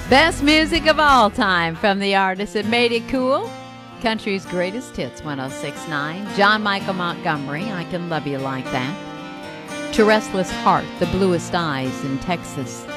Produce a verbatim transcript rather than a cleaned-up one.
Best music of all time from the artist that made it cool. Country's greatest hits, one oh six point nine. John Michael Montgomery, I Can Love You Like That. To Restless Heart, The Bluest Eyes in Texas.